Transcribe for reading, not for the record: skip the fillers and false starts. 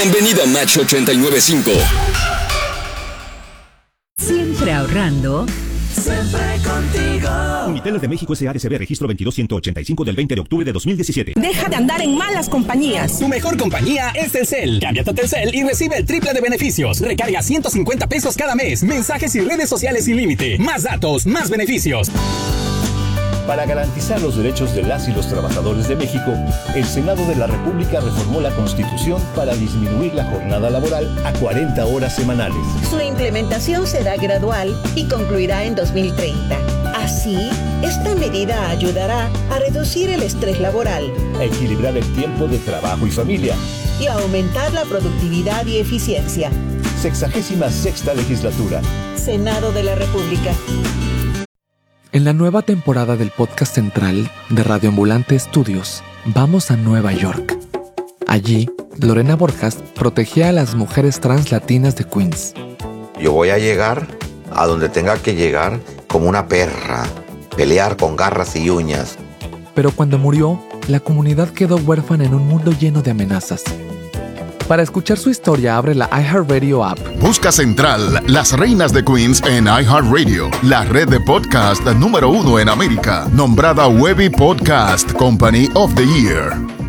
Bienvenido a Match 89.5. Siempre ahorrando. Siempre contigo. Unitel de México S.A.D.C.B. registro 22185 del 20 de octubre de 2017. Deja de andar en malas compañías. Tu mejor compañía es Telcel. Cámbiate a Telcel y recibe el triple de beneficios. Recarga 150 pesos cada mes. Mensajes y redes sociales sin límite. Más datos, más beneficios. Para garantizar los derechos de las y los trabajadores de México, el Senado de la República reformó la Constitución para disminuir la jornada laboral a 40 horas semanales. Su implementación será gradual y concluirá en 2030. Así, esta medida ayudará a reducir el estrés laboral, a equilibrar el tiempo de trabajo y familia y a aumentar la productividad y eficiencia. 66ª legislatura. Senado de la República. En la nueva temporada del podcast central de Radio Ambulante Estudios, vamos a Nueva York. Allí, Lorena Borjas protegía a las mujeres trans latinas de Queens. Yo voy a llegar a donde tenga que llegar como una perra, pelear con garras y uñas. Pero cuando murió, la comunidad quedó huérfana en un mundo lleno de amenazas. Para escuchar su historia, abre la iHeartRadio app. Busca Central, las reinas de Queens en iHeartRadio, la red de podcast número 1 en América, nombrada Webby Podcast Company of the Year.